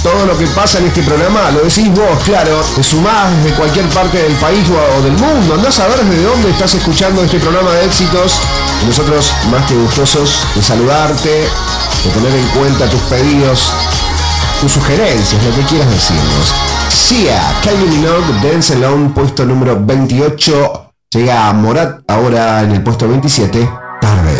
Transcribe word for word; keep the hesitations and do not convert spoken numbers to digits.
todo lo que pasa en este programa lo decís vos, claro. Te sumás desde cualquier parte del país o, o del mundo. Andás a ver desde dónde estás escuchando este programa de éxitos. Y nosotros más que gustosos de saludarte, de tener en cuenta tus pedidos, tus sugerencias, lo que quieras decirnos. Sia, Kylie Minogue, Dance Alone, puesto número veintiocho. Llega a Morat ahora en el puesto veintisiete. Tarde.